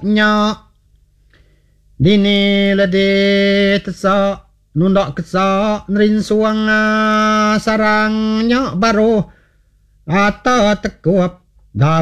nya dini lade tesa nundak kesa nerin suang sarangnya baru ata tekuap